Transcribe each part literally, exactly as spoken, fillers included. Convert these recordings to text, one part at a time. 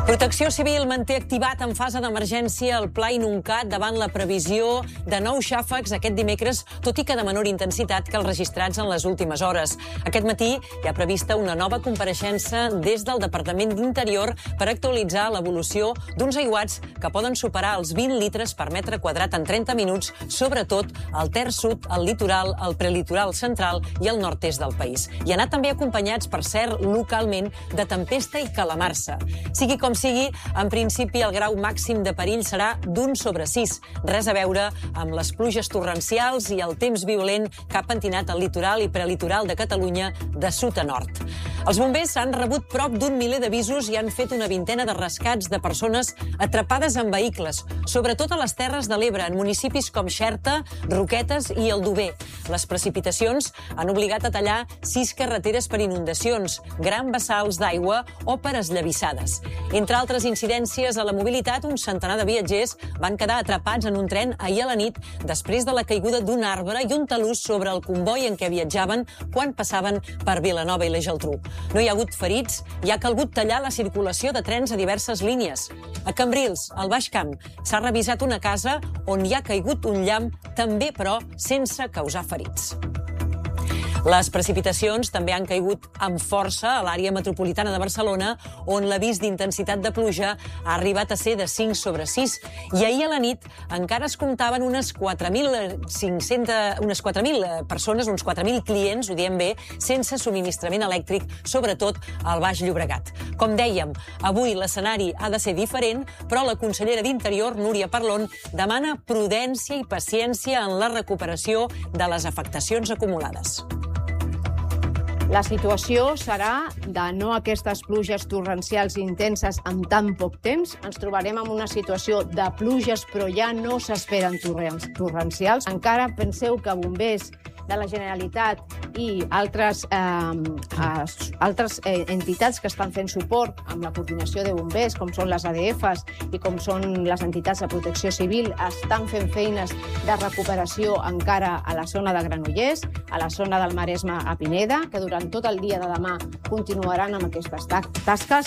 Protecció Civil manté activat en fase d'emergència el Pla Inuncat davant la previsió de nous xàfecs aquest dimecres, tot i que de menor intensitat que els registrats en les últimes hores. Aquest matí hi ha prevista una nova compareixença des del Departament d'Interior per actualitzar l'evolució d'uns aiguats que poden superar els vint litres per metre quadrat en trenta minuts, sobretot al terç sud, al litoral, al prelitoral central i al nord-est del país. I han anat també acompanyats, per cert, localment, de tempesta i calamarsa. Sigui com sigui, en principi el grau màxim de perill serà d'un sobre sis. Res a veure amb les pluges torrencials i el temps violent que ha pentinat el litoral i prelitoral de Catalunya de sud a nord. Els bombers han rebut prop d'un miler d'avisos i han fet una vintena de rescats de persones atrapades en vehicles, sobretot a les Terres de l'Ebre, en municipis com Xerta, Roquetes i Aldover. Les precipitacions han obligat a tallar sis carreteres per inundacions, grans vessals d'aigua o per esllavissades. Entre altres incidències a la mobilitat, un centenar de viatgers van quedar atrapats en un tren ahir a la nit després de la caiguda d'un arbre i un talús sobre el comboi en què viatjaven quan passaven per Vilanova i la Geltrú. No hi ha hagut ferits i ha calgut tallar la circulació de trens a diverses línies. A Cambrils, al Baix Camp, s'ha revisat una casa on hi ha caigut un llamp, també, però, sense causar ferits. Les precipitacions també han caigut amb força a l'àrea metropolitana de Barcelona, on l'avís d'intensitat de pluja ha arribat a ser de cinc sobre sis. I ahir a la nit encara es comptaven unes quatre mil cinc-centes, unes quatre mil persones, uns quatre mil clients, ho diem bé, sense subministrament elèctric, sobretot al Baix Llobregat. Com dèiem, avui l'escenari ha de ser diferent, però la consellera d'Interior, Núria Parlon, demana prudència i paciència en la recuperació de les afectacions acumulades. La situació serà de no aquestes pluges torrencials intenses en tan poc temps. Ens trobarem en una situació de pluges, però ja no s'esperen torrencials. Encara penseu que bombers de la Generalitat i altres, eh, altres eh, entitats que estan fent suport amb la coordinació de bombers, com són les A D Fs i com són les entitats de protecció civil, estan fent feines de recuperació encara a la zona de Granollers, a la zona del Maresme a Pineda, que durant tot el dia de demà continuaran amb aquestes tasques.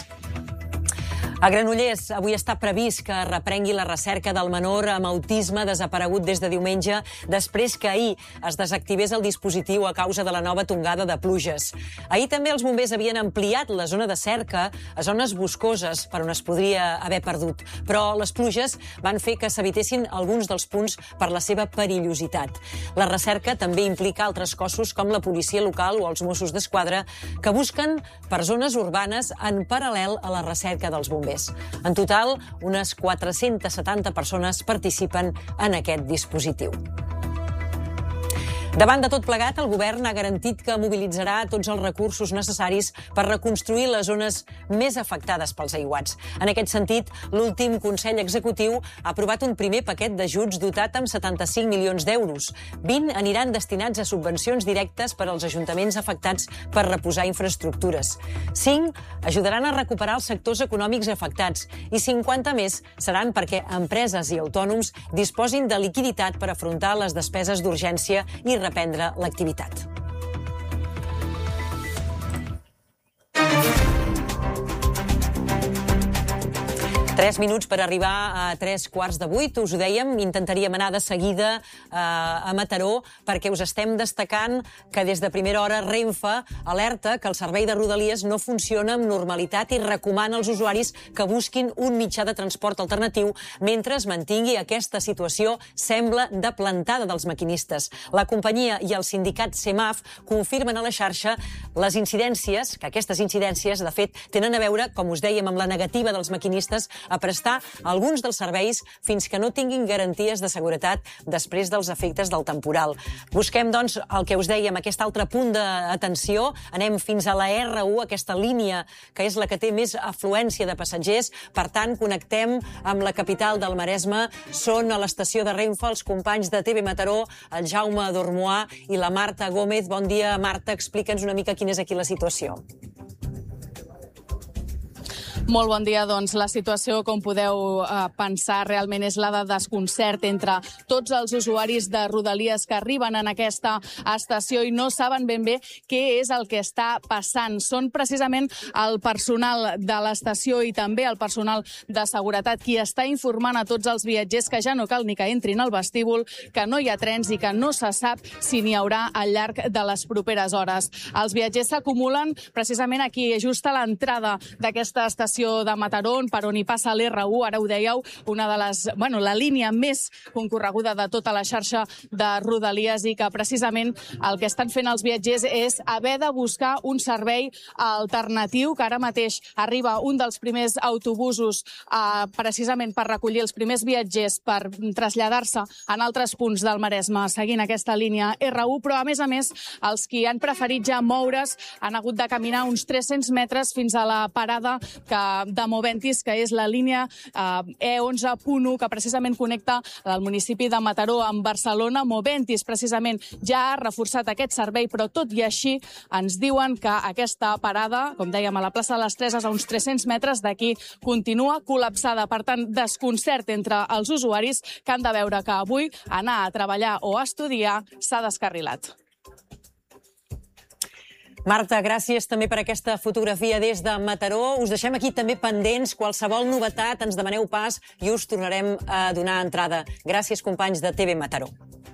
A Granollers avui està previst que reprengui la recerca del menor amb autisme desaparegut des de diumenge, després que ahir es desactivés el dispositiu a causa de la nova tongada de pluges. Ahir també els bombers havien ampliat la zona de cerca a zones boscoses per on es podria haver perdut, però les pluges van fer que s'evitessin alguns dels punts per la seva perillositat. La recerca també implica altres cossos com la policia local o els Mossos d'Esquadra que busquen per zones urbanes en paral·lel a la recerca dels bombers. En total, unes quatre-centes setanta persones participen en aquest dispositiu. Davant de tot plegat, el govern ha garantit que mobilitzarà tots els recursos necessaris per reconstruir les zones més afectades pels aiguats. En aquest sentit, l'últim Consell Executiu ha aprovat un primer paquet d'ajuts dotat amb setanta-cinc milions d'euros. vint aniran destinats a subvencions directes per als ajuntaments afectats per reposar infraestructures. cinc ajudaran a recuperar els sectors econòmics afectats i cinquanta més seran perquè empreses i autònoms disposin de liquiditat per afrontar les despeses d'urgència i reprendre l'activitat. Tres minuts per arribar a tres quarts de vuit. Us ho dèiem, intentaríem anar de seguida eh, a Mataró perquè us estem destacant que des de primera hora Renfe alerta que el servei de Rodalies no funciona amb normalitat i recomana als usuaris que busquin un mitjà de transport alternatiu mentre es mantingui aquesta situació, sembla, de plantada dels maquinistes. La companyia i el sindicat CEMAF confirmen a la xarxa les incidències, que aquestes incidències, de fet, tenen a veure, com us dèiem, amb la negativa dels maquinistes a prestar alguns dels serveis fins que no tinguin garanties de seguretat després dels efectes del temporal. Busquem, doncs, el que us dèiem, aquest altre punt d'atenció. Anem fins a la erre u, aquesta línia que és la que té més afluència de passatgers. Per tant, connectem amb la capital del Maresme. Són a l'estació de Renfe els companys de T V Mataró, el Jaume Dormoà i la Marta Gómez. Bon dia, Marta. Explica'ns una mica quina és aquí la situació. Molt bon dia. Doncs la situació, com podeu eh, pensar, realment és la de desconcert entre tots els usuaris de Rodalies que arriben en aquesta estació i no saben ben bé què és el que està passant. Són precisament el personal de l'estació i també el personal de seguretat qui està informant a tots els viatgers que ja no cal ni que entrin al vestíbul, que no hi ha trens i que no se sap si n'hi haurà al llarg de les properes hores. Els viatgers s'acumulen precisament aquí, just a l'entrada d'aquesta estació de Mataró, per on hi passa l'R u, ara ho dèieu, una de les, bueno, la línia més concorreguda de tota la xarxa de Rodalies i que precisament el que estan fent els viatgers és haver de buscar un servei alternatiu, que ara mateix arriba un dels primers autobusos eh, precisament per recollir els primers viatgers per traslladar-se en altres punts del Maresme seguint aquesta línia R u, però a més a més els qui han preferit ja moure's han hagut de caminar uns tres-cents metres fins a la parada que de Moventis, que és la línia eh, E onze punt u, que precisament connecta el municipi de Mataró amb Barcelona. Moventis, precisament, ja ha reforçat aquest servei, però tot i així ens diuen que aquesta parada, com dèiem, a la plaça de les Treses, a uns tres-cents metres d'aquí, continua col·lapsada. Per tant, desconcert entre els usuaris que han de veure que avui anar a treballar o a estudiar s'ha descarrilat. Marta, gràcies també per aquesta fotografia des de Mataró. Us deixem aquí també pendents. Qualsevol novetat ens demaneu pas i us tornarem a donar entrada. Gràcies, companys de T V Mataró.